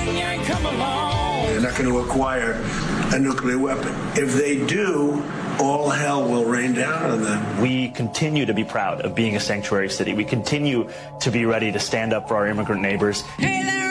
They're not going to acquire a nuclear weapon. If they do, all hell will rain down on them. We continue to be proud of being a sanctuary city. We continue to be ready to stand up for our immigrant neighbors. Hey there.